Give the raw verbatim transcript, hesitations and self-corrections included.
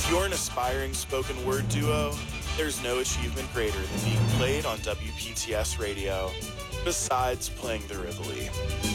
If you're an aspiring spoken word duo, there's no achievement greater than being played on W P T S radio, besides playing the Rivoli.